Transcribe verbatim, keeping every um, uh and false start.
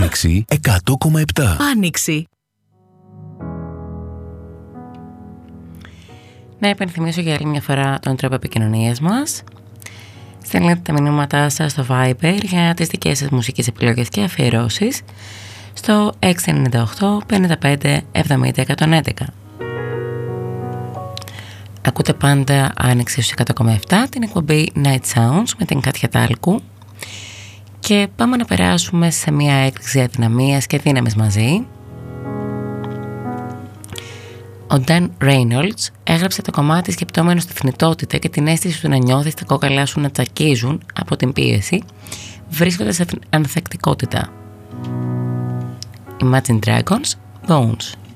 Άνοιξη εκατό κόμμα επτά. Άνοιξη. Να υπενθυμίσω για άλλη μια φορά τον τρόπο επικοινωνίας μας. Στέλνετε τα μηνύματά σας στο Viber για τις δικές σας μουσικές επιλογές και αφιερώσεις στο έξι εννιά οκτώ πενήντα πέντε εβδομήντα εκατόν έντεκα. Ακούτε πάντα Άνοιξη στους εκατό κόμμα επτά, την εκπομπή Night Sounds με την Κάτια Τάλκου, και πάμε να περάσουμε σε μια έκρηξη αδυναμίας και δύναμης μαζί. Ο Dan Reynolds έγραψε το κομμάτι σκεπτόμενο στη θνητότητα και την αίσθηση του να νιώθεις τα κόκαλά σου να τσακίζουν από την πίεση, βρίσκοντας σε ανθεκτικότητα. Imagine Dragons, Bones.